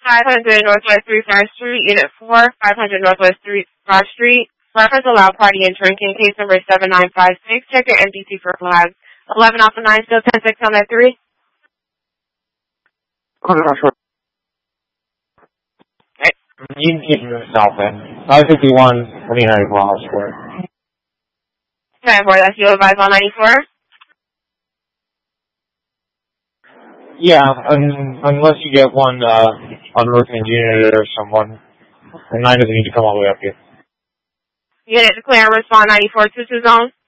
500 Northwest 3 Star Street, Unit 4, 500 Northwest 3 Star Street. Reference allowed party and drinking, case number 7956. Check your MDC for flags. 11 off the 9, still 10-6 on that 3. You can keep moving south then. 551, 29 Ross Square. 94, that's you advise on 94? Yeah, unless you get one unworking unit or someone. The 9 doesn't need to come all the way up here. Unit to clear and respond 94 to zone.